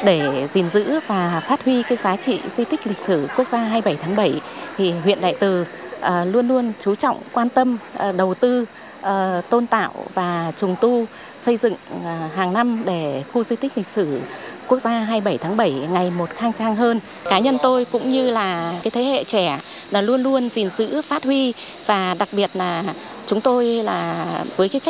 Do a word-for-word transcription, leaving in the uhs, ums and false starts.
Để gìn giữ và phát huy cái giá trị di tích lịch sử quốc gia hai mươi bảy tháng bảy thì huyện Đại Từ à, luôn luôn chú trọng quan tâm à, đầu tư à, tôn tạo và trùng tu xây dựng à, hàng năm để khu di tích lịch sử quốc gia hai mươi bảy tháng bảy ngày một khang trang hơn. Cá nhân tôi cũng như là cái thế hệ trẻ là luôn luôn gìn giữ phát huy, và đặc biệt là chúng tôi là với cái trách